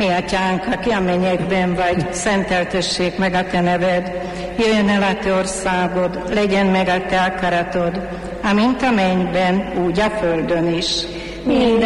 Mi atyánk, aki a mennyekben vagy, szenteltessék meg a te neved, jöjjön el a te országod, legyen meg a te akaratod, amint a mennyben, úgy a földön is.